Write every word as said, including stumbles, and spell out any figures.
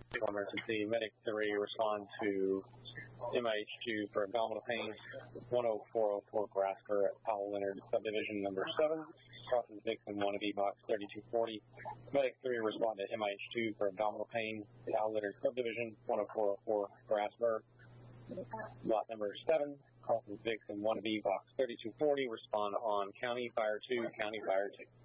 Emergency. Medic three, respond to M I H two for abdominal pain, one oh four oh four Grasper at Powell Leonard, subdivision number seven, crosses Vixen one of E box thirty-two forty. Medic three, respond to M I H two for abdominal pain, Powell Leonard, subdivision one oh four oh four Grasper, lot number seven, crosses Vixen one of E box thirty-two forty. Respond on County Fire two, County Fire two.